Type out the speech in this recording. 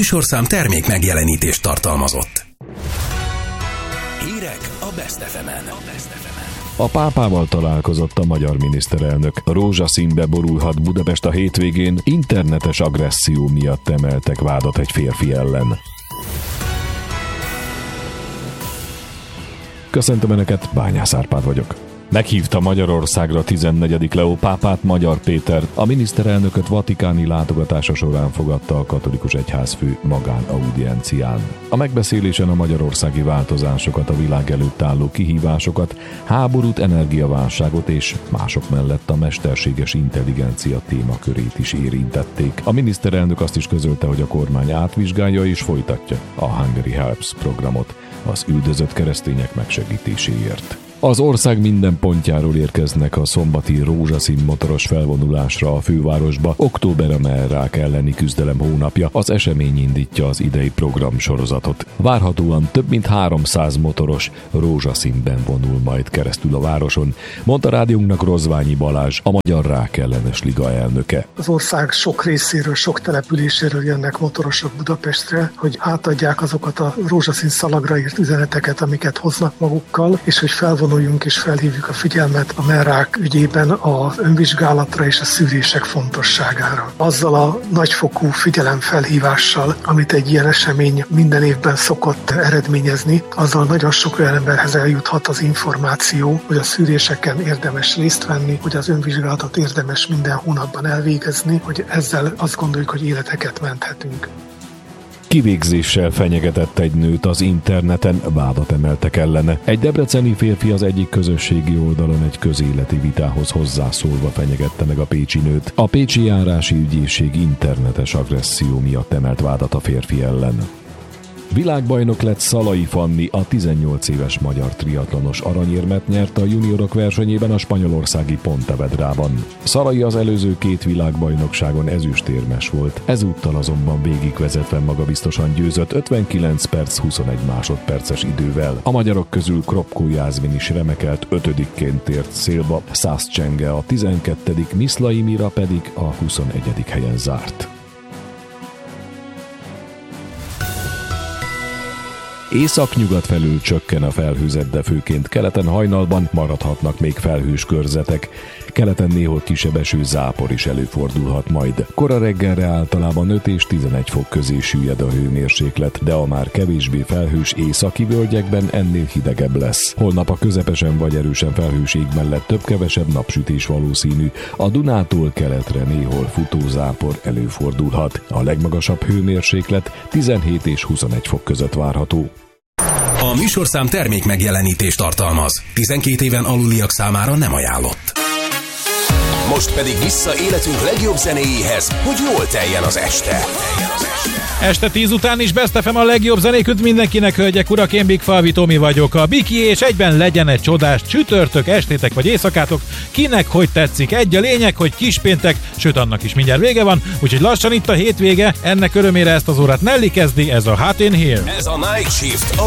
műsorszám termék megjelenítést tartalmazott. Hírek a Best FM-en. A pápával találkozott a magyar miniszterelnök. Rózsaszínbe borulhat Budapest a hétvégén, internetes agresszió miatt emeltek vádat egy férfi ellen. Köszöntöm Önöket, Bányász Árpád vagyok. Meghívta Magyarországra 14. Leó pápát Magyar Péter. A miniszterelnököt vatikáni látogatása során fogadta a katolikus egyházfő magánaudiencián. A megbeszélésen a magyarországi változásokat, a világ előtt álló kihívásokat, háborút, energiaválságot és mások mellett a mesterséges intelligencia témakörét is érintették. A miniszterelnök azt is közölte, hogy a kormány átvizsgálja és folytatja a Hungary Helps programot az üldözött keresztények megsegítéséért. Az ország minden pontjáról érkeznek a szombati rózsaszín motoros felvonulásra a fővárosba. Október a mellrák elleni küzdelem hónapja, az esemény indítja az idei programsorozatot. Várhatóan több mint 300 motoros rózsaszínben vonul majd keresztül a városon, mondta rádiónknak Rozványi Balázs, a Magyar Rák ellenes liga elnöke. Az ország sok részéről, sok településéről jönnek motorosok Budapestre, hogy átadják azokat a rózsaszín szalagra írt üzeneteket, amiket hoznak magukkal, és hogy felvonuljunk és felhívjuk a figyelmet a mellrák ügyében az önvizsgálatra és a szűrések fontosságára. Azzal a nagyfokú figyelemfelhívással, amit egy ilyen esemény minden évben szokott eredményezni, azzal nagyon sok olyan emberhez eljuthat az információ, hogy a szűréseken érdemes részt venni, hogy az önvizsgálatot érdemes minden hónapban elvégezni, hogy ezzel azt gondoljuk, hogy életeket menthetünk. Kivégzéssel fenyegetett egy nőt az interneten, vádat emeltek ellene. Egy debreceni férfi az egyik közösségi oldalon egy közéleti vitához hozzászólva fenyegette meg a pécsi nőt. A pécsi járási ügyészség internetes agresszió miatt emelt vádat a férfi ellen. Világbajnok lett Szalai Fanni, a 18 éves magyar triatlonos aranyérmet nyert a juniorok versenyében a spanyolországi Pontevedrában. Szalai az előző 2 világbajnokságon ezüstérmes volt, ezúttal azonban végigvezetve magabiztosan győzött 59 perc 21 másodperces idővel. A magyarok közül Kropkó Jászmin is remekelt 5-ként tért célba, Szász Csenge a 12., Miszlai Mira pedig a 21. helyen zárt. Észak-nyugat felül csökken a felhőzet, de főként keleten hajnalban maradhatnak még felhős körzetek. Keleten néhol kisebb esőzápor is előfordulhat majd. Kora reggelre általában 5 és 11 fok közé süllyed a hőmérséklet, de a már kevésbé felhős északi völgyekben ennél hidegebb lesz. Holnap a közepesen vagy erősen felhős ég mellett több-kevesebb napsütés valószínű. A Dunától keletre néhol futózápor előfordulhat. A legmagasabb hőmérséklet 17 és 21 fok között várható. A műsorszám termék megjelenítést tartalmaz. 12 éven aluliak számára nem ajánlott. Most pedig vissza életünk legjobb zenéjéhez, hogy jól teljen az este. Este 10 után is Best FM a legjobb zenéküt mindenkinek, hölgyek, urak, én Big Falvi Tomi vagyok. A Biki, és egyben legyen egy csodás csütörtök, estétek vagy éjszakátok, kinek hogy tetszik. Egy a lényeg, hogy kispéntek, sőt annak is mindjárt vége van, úgyhogy lassan itt a hétvége, ennek örömére ezt az órát Nelly kezdi, ez a Hot in Here. Ez a Night Shift.